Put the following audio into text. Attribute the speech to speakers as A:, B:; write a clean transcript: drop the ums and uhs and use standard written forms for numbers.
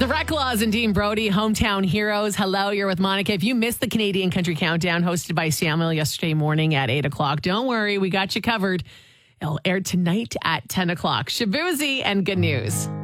A: The Reclaws and Dean Brody, Hometown Heroes. Hello, you're with Monica. If you missed the Canadian Country Countdown hosted by Samuel yesterday morning at 8 o'clock, don't worry, we got you covered. It'll air tonight at 10 o'clock. Shabuzi and good news.